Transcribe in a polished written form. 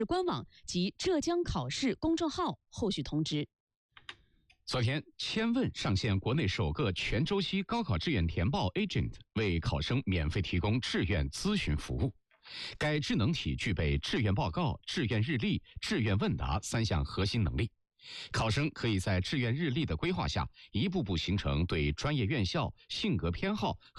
官网及浙江考试公众号后续通知。 昨天，千问上线国内首个全周期高考志愿填报 Agent， 为考生免费提供志愿咨询服务。该智能体具备志愿报告、志愿日历、志愿问答3项核心能力。考生可以在志愿日历的规划下，一步步形成对专业院校、性格偏好